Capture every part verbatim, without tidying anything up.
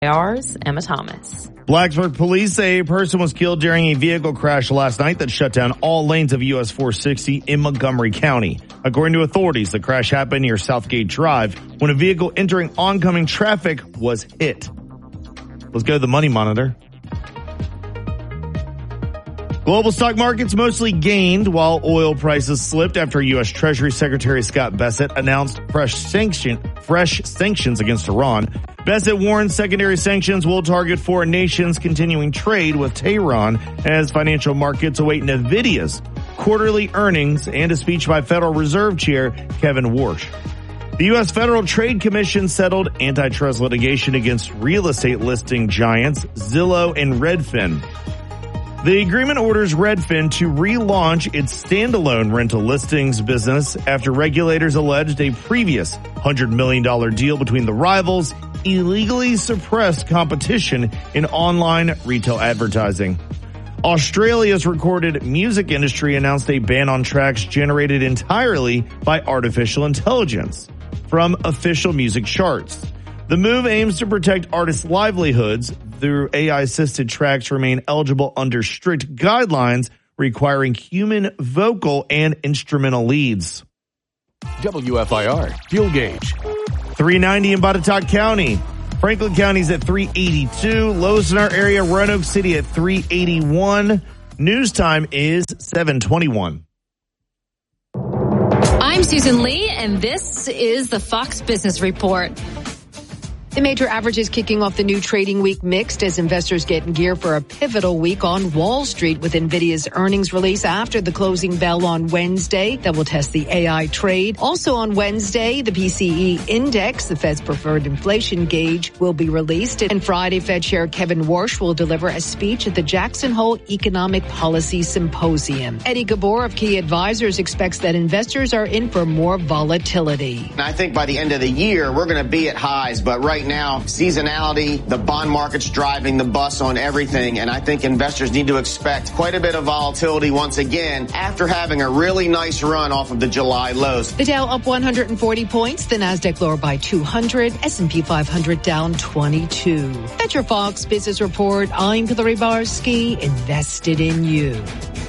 Ours, Emma Thomas. Blacksburg police say a person was killed during a vehicle crash last night that shut down all lanes of U S four sixty in Montgomery County. According to authorities, the crash happened near Southgate Drive when a vehicle entering oncoming traffic was hit. Let's go to the money monitor. Global stock markets mostly gained while oil prices slipped after U S Treasury Secretary Scott Bessent announced fresh sanction, fresh sanctions against Iran. Bessent warned secondary sanctions will target foreign nations continuing trade with Tehran as financial markets await NVIDIA's quarterly earnings and a speech by Federal Reserve Chair Kevin Warsh. The U S Federal Trade Commission settled antitrust litigation against real estate listing giants Zillow and Redfin. The agreement orders Redfin to relaunch its standalone rental listings business after regulators alleged a previous one hundred million dollars deal between the rivals illegally suppressed competition in online retail advertising. Australia's recorded music industry announced a ban on tracks generated entirely by artificial intelligence from official music charts. The move aims to protect artists' livelihoods through A I-assisted tracks remain eligible under strict guidelines requiring human vocal and instrumental leads. W F I R Fuel Gauge. three ninety in Botetourt County. Franklin County's at three eighty-two. Lowest in our area, Roanoke City at three eighty-one. News time is seven twenty-one. I'm Susan Lee, and this is the Fox Business Report. The major averages kicking off the new trading week mixed as investors get in gear for a pivotal week on Wall Street with NVIDIA's earnings release after the closing bell on Wednesday that will test the A I trade. Also on Wednesday, the P C E index, the Fed's preferred inflation gauge, will be released. And Friday, Fed Chair Kevin Warsh will deliver a speech at the Jackson Hole Economic Policy Symposium. Eddie Gabor of Key Advisors expects that investors are in for more volatility. I think by the end of the year, we're going to be at highs, but right now, seasonality, the bond market's driving the bus on everything, and I think investors need to expect quite a bit of volatility once again after having a really nice run off of the July lows. The Dow up one hundred forty points, the Nasdaq lower by two hundred, S and P five hundred down twenty-two. That's your Fox Business Report. I'm Hillary Barsky, invested in you.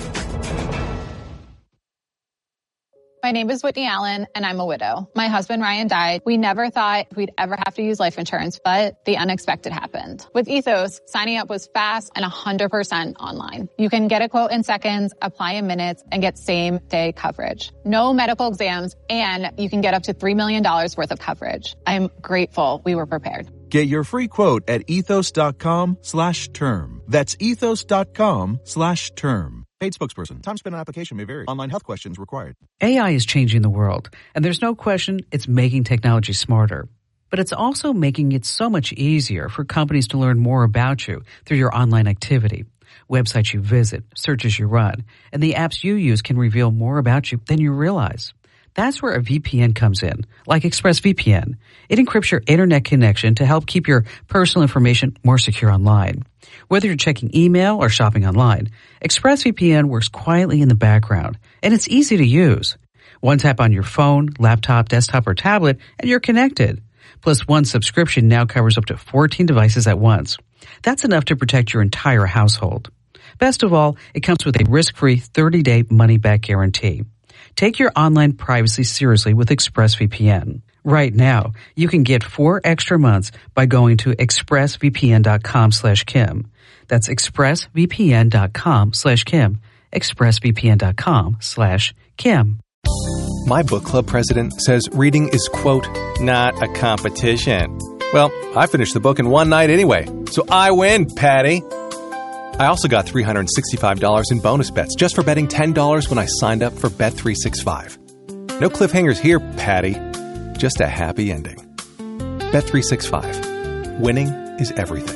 My name is Whitney Allen, and I'm a widow. My husband, Ryan, died. We never thought we'd ever have to use life insurance, but the unexpected happened. With Ethos, signing up was fast and one hundred percent online. You can get a quote in seconds, apply in minutes, and get same-day coverage. No medical exams, and you can get up to three million dollars worth of coverage. I'm grateful we were prepared. Get your free quote at ethos.com slash term. That's ethos.com slash term. Paid spokesperson. Time spent on application may vary. Online health questions required. A I is changing the world, and there's no question it's making technology smarter. But it's also making it so much easier for companies to learn more about you through your online activity. Websites you visit, searches you run, and the apps you use can reveal more about you than you realize. That's where a V P N comes in, like ExpressVPN. It encrypts your internet connection to help keep your personal information more secure online. Whether you're checking email or shopping online, ExpressVPN works quietly in the background, and it's easy to use. One tap on your phone, laptop, desktop, or tablet, and you're connected. Plus, one subscription now covers up to fourteen devices at once. That's enough to protect your entire household. Best of all, it comes with a risk-free thirty-day money-back guarantee. Take your online privacy seriously with ExpressVPN. Right now, you can get four extra months by going to expressvpn.com slash Kim. That's expressvpn.com slash Kim. expressvpn.com slash Kim. My book club president says reading is, quote, not a competition. Well, I finished the book in one night anyway, so I win, Patty. I also got three hundred sixty-five dollars in bonus bets just for betting ten dollars when I signed up for Bet three sixty-five. No cliffhangers here, Patty. Just a happy ending. Bet three sixty-five. Winning is everything.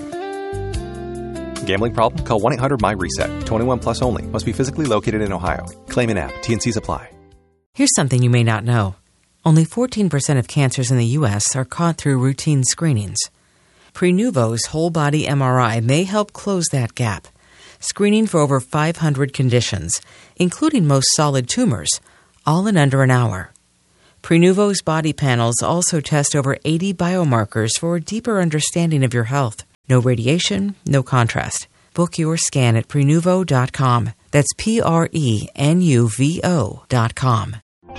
Gambling problem? Call one eight hundred M Y reset. twenty-one plus only. Must be physically located in Ohio. Claim an app. T and C's apply. Here's something you may not know. Only fourteen percent of cancers in the U S are caught through routine screenings. Prenuvo's whole-body M R I may help close that gap, screening for over five hundred conditions, including most solid tumors, all in under an hour. Prenuvo's body panels also test over eighty biomarkers for a deeper understanding of your health. No radiation, no contrast. Book your scan at Prenuvo dot com. That's P R E N U V O dot com.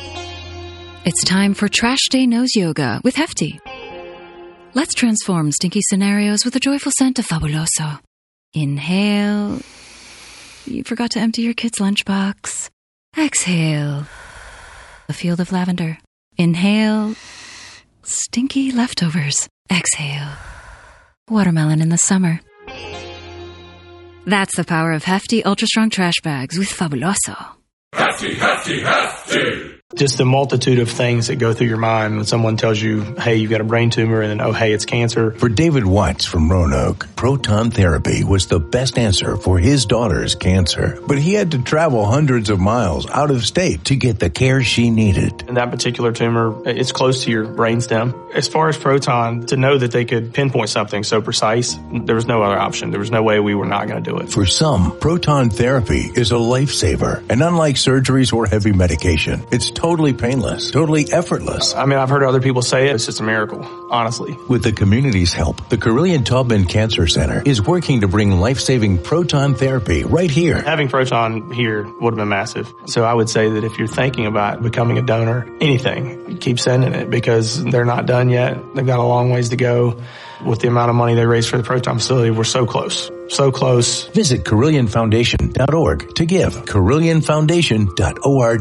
It's time for Trash Day Nose Yoga with Hefty. Let's transform stinky scenarios with a joyful scent of Fabuloso. Inhale. You forgot to empty your kid's lunchbox. Exhale. A field of lavender. Inhale. Stinky leftovers. Exhale. Watermelon in the summer. That's the power of Hefty Ultra Strong Trash Bags with Fabuloso. Hefty, hefty, hefty! Just the multitude of things that go through your mind when someone tells you, hey, you've got a brain tumor, and then, oh, hey, it's cancer. For David Watts from Roanoke, proton therapy was the best answer for his daughter's cancer. But he had to travel hundreds of miles out of state to get the care she needed. And that particular tumor, it's close to your brainstem. As far as proton, to know that they could pinpoint something so precise, there was no other option. There was no way we were not going to do it. For some, proton therapy is a lifesaver. And unlike surgeries or heavy medication, it's totally painless, totally effortless. I mean, I've heard other people say it. It's just a miracle, honestly. With the community's help, the Carillion Taubman Cancer Center is working to bring life-saving proton therapy right here. Having proton here would have been massive. So I would say that if you're thinking about becoming a donor, anything, keep sending it because they're not done yet. They've got a long ways to go. With the amount of money they raised for the proton facility, we're so close. So close. Visit Carillion Foundation dot org to give. Carillion Foundation dot org.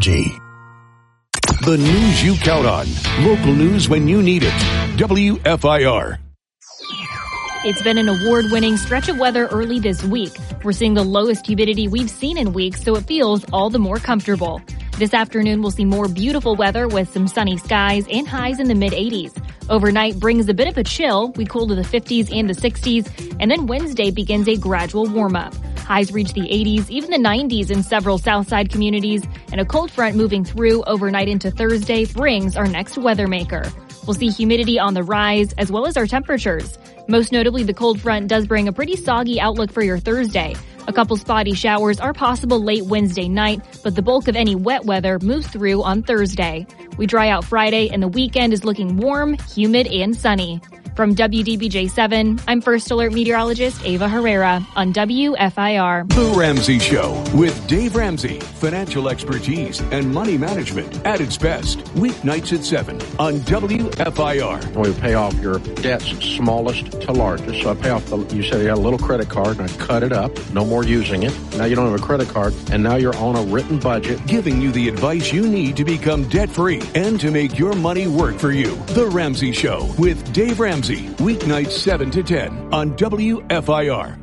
The news you count on. Local news when you need it. W F I R. It's been an award-winning stretch of weather early this week. We're seeing the lowest humidity we've seen in weeks, so it feels all the more comfortable. This afternoon, we'll see more beautiful weather with some sunny skies and highs in the mid-eighties. Overnight brings a bit of a chill. We cool to the fifties and the sixties, and then Wednesday begins a gradual warm-up. Highs reach the eighties, even the nineties in several Southside communities, and a cold front moving through overnight into Thursday brings our next weather maker. We'll see humidity on the rise, as well as our temperatures. Most notably, the cold front does bring a pretty soggy outlook for your Thursday. A couple spotty showers are possible late Wednesday night, but the bulk of any wet weather moves through on Thursday. We dry out Friday, and the weekend is looking warm, humid, and sunny. From W D B J seven, I'm First Alert meteorologist Ava Herrera on W F I R. The Ramsey Show with Dave Ramsey. Financial expertise and money management at its best. Weeknights at seven on W F I R. We pay off your debts smallest to largest. So I pay off the, you said you had a little credit card and I cut it up. No more using it. Now you don't have a credit card and now you're on a written budget. Giving you the advice you need to become debt-free and to make your money work for you. The Ramsey Show with Dave Ramsey. Weeknights seven to ten on W F I R.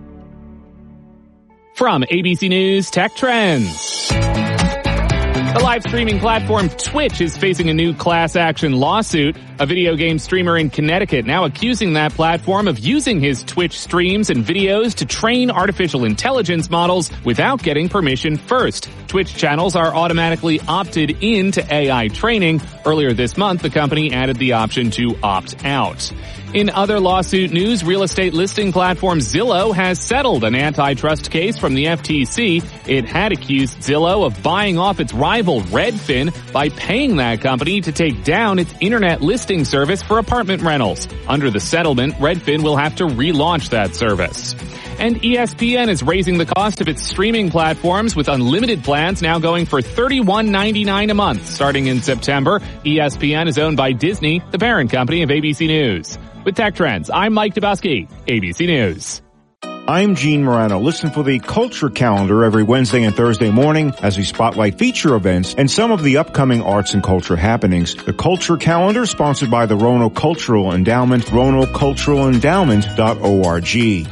From A B C News Tech Trends. The live streaming platform Twitch is facing a new class action lawsuit. A video game streamer in Connecticut now accusing that platform of using his Twitch streams and videos to train artificial intelligence models without getting permission first. Twitch channels are automatically opted into A I training. Earlier this month, the company added the option to opt out. In other lawsuit news, real estate listing platform Zillow has settled an antitrust case from the F T C. It had accused Zillow of buying off its rival Redfin by paying that company to take down its internet listing service for apartment rentals. Under the settlement, Redfin will have to relaunch that service. And E S P N is raising the cost of its streaming platforms with unlimited plans now going for thirty-one ninety-nine a month. Starting in September, E S P N is owned by Disney, the parent company of A B C News. With Tech Trends, I'm Mike Dabowski, A B C News. I'm Gene Morano. Listen for the Culture Calendar every Wednesday and Thursday morning as we spotlight feature events and some of the upcoming arts and culture happenings. The Culture Calendar, sponsored by the Roanoke Cultural Endowment, roanoke cultural endowment dot org.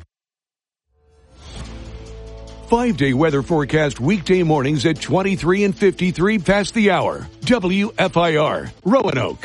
Five-day weather forecast weekday mornings at twenty-three and fifty-three past the hour. W F I R, Roanoke.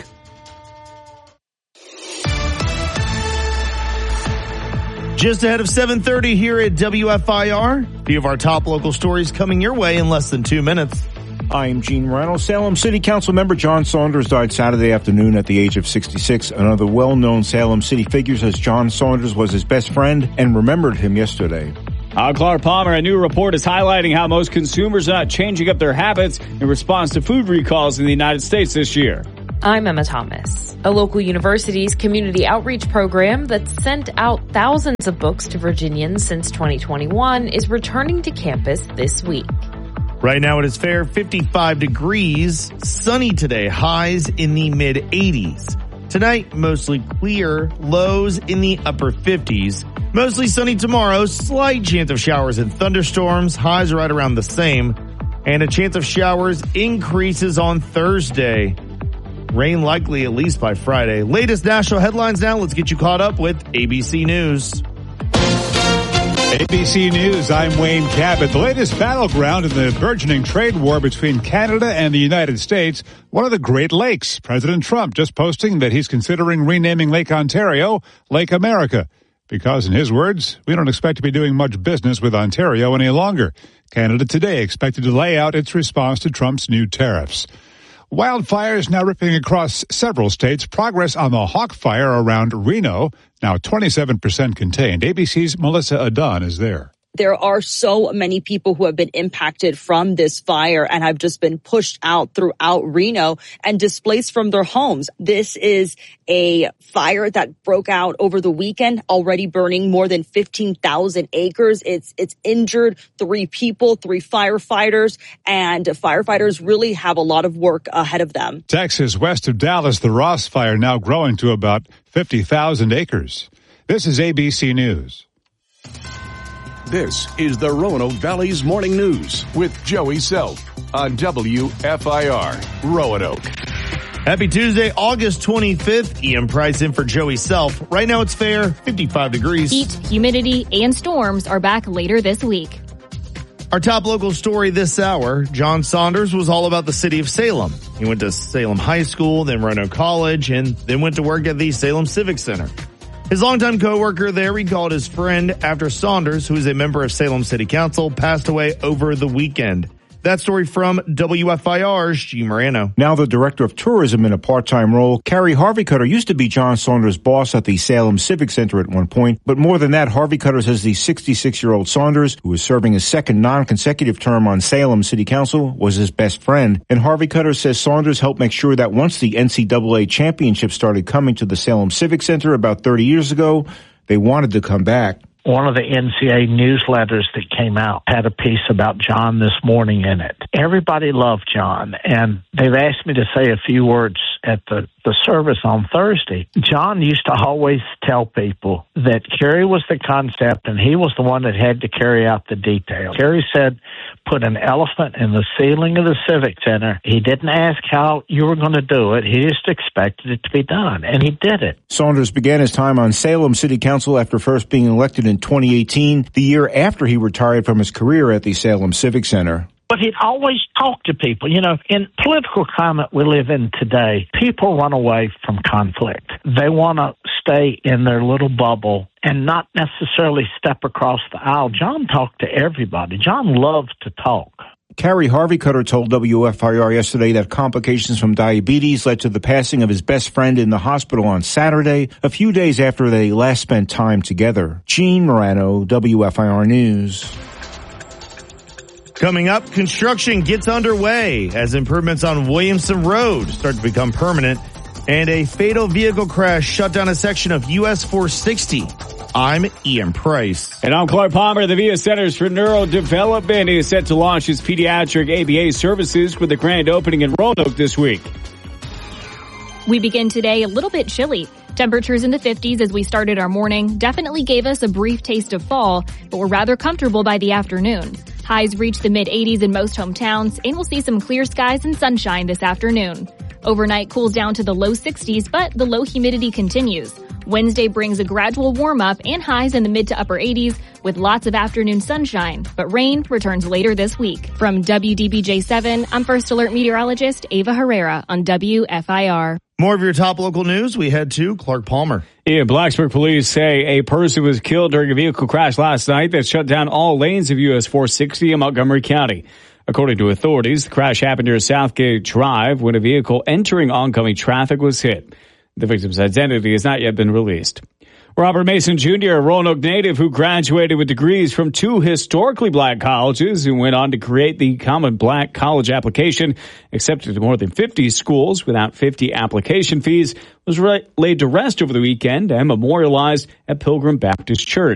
Just ahead of seven thirty here at W F I R. A few of our top local stories coming your way in less than two minutes. I'm Gene Morano. Salem City Council member John Saunders died Saturday afternoon at the age of sixty-six. Another well-known Salem City figure says John Saunders was his best friend and remembered him yesterday. Uh, Clark Palmer, a new report is highlighting how most consumers are not changing up their habits in response to food recalls in the United States this year. I'm Emma Thomas. A local university's community outreach program that's sent out thousands of books to Virginians since twenty twenty-one is returning to campus this week. Right now it is fair, fifty-five degrees, sunny today, highs in the mid eighties. Tonight, mostly clear, lows in the upper fifties. Mostly sunny tomorrow, slight chance of showers and thunderstorms, highs right around the same. And a chance of showers increases on Thursday. Rain likely at least by Friday. Latest national headlines now. Let's get you caught up with A B C News. A B C News, I'm Wayne Cabot. The latest battleground in the burgeoning trade war between Canada and the United States, one of the Great Lakes. President Trump just posting that he's considering renaming Lake Ontario Lake America. Because, in his words, we don't expect to be doing much business with Ontario any longer. Canada today expected to lay out its response to Trump's new tariffs. Wildfires now ripping across several states. Progress on the Hawk Fire around Reno, now twenty-seven percent contained. A B C's Melissa Adon is there. There are so many people who have been impacted from this fire and have just been pushed out throughout Reno and displaced from their homes. This is a fire that broke out over the weekend, already burning more than fifteen thousand acres. It's, it's injured three people, three firefighters, and firefighters really have a lot of work ahead of them. Texas, west of Dallas, the Ross Fire now growing to about fifty thousand acres. This is A B C News. This is the Roanoke Valley's Morning News with Joey Self on W F I R Roanoke. Happy Tuesday, August twenty-fifth. Ian Price in for Joey Self. Right now it's fair, fifty-five degrees. Heat, humidity, and storms are back later this week. Our top local story this hour, John Saunders was all about the city of Salem. He went to Salem High School, then Roanoke College, and then went to work at the Salem Civic Center. His longtime co-worker there recalled his friend after Saunders, who is a member of Salem City Council, passed away over the weekend. That story from W F I R's G. Morano. Now the director of tourism in a part-time role, Carrie Harvey-Cutter used to be John Saunders' boss at the Salem Civic Center at one point. But more than that, Harvey-Cutter says the sixty-six-year-old Saunders, who is serving his second non-consecutive term on Salem City Council, was his best friend. And Harvey-Cutter says Saunders helped make sure that once the N C double A championship started coming to the Salem Civic Center about thirty years ago, they wanted to come back. One of the N C A A newsletters that came out had a piece about John this morning in it. Everybody loved John, and they've asked me to say a few words at the, the service on Thursday. John used to always tell people that Kerry was the concept, and he was the one that had to carry out the details. Kerry said, put an elephant in the ceiling of the Civic Center. He didn't ask how you were going to do it. He just expected it to be done, and he did it. Saunders began his time on Salem City Council after first being elected in twenty eighteen, the year after he retired from his career at the Salem Civic Center. But he'd always talk to people. You know, in political climate we live in today, people run away from conflict. They want to stay in their little bubble and not necessarily step across the aisle. John talked to everybody. John loved to talk. Carrie Harvey-Cutter told W F I R yesterday that complications from diabetes led to the passing of his best friend in the hospital on Saturday, a few days after they last spent time together. Gene Morano, W F I R News. Coming up, construction gets underway as improvements on Williamson Road start to become permanent, and a fatal vehicle crash shut down a section of U S four sixty. I'm Ian Price. And I'm Clark Palmer. The V A Centers for Neurodevelopment is set to launch its pediatric A B A services with a grand opening in Roanoke this week. We begin today a little bit chilly. Temperatures in the fifties as we started our morning definitely gave us a brief taste of fall, but we're rather comfortable by the afternoon. Highs reach the mid eighties in most hometowns, and we'll see some clear skies and sunshine this afternoon. Overnight cools down to the low sixties, but the low humidity continues. Wednesday brings a gradual warm-up and highs in the mid to upper eighties with lots of afternoon sunshine, but rain returns later this week. From W D B J seven, I'm First Alert meteorologist Ava Herrera on W F I R. More of your top local news, we head to Clark Palmer. Yeah, Blacksburg police say a person was killed during a vehicle crash last night that shut down all lanes of U S four sixty in Montgomery County. According to authorities, the crash happened near Southgate Drive when a vehicle entering oncoming traffic was hit. The victim's identity has not yet been released. Robert Mason Junior, a Roanoke native who graduated with degrees from two historically black colleges and went on to create the Common Black College application, accepted to more than fifty schools without fifty application fees, was re- laid to rest over the weekend and memorialized at Pilgrim Baptist Church.